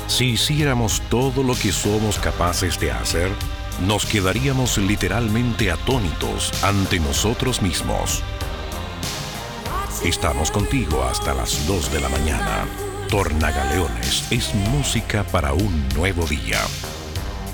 Si hiciéramos todo lo que somos capaces de hacer, nos quedaríamos literalmente atónitos ante nosotros mismos. Estamos contigo hasta las 2 de la mañana. Tornagaleones es música para un nuevo día.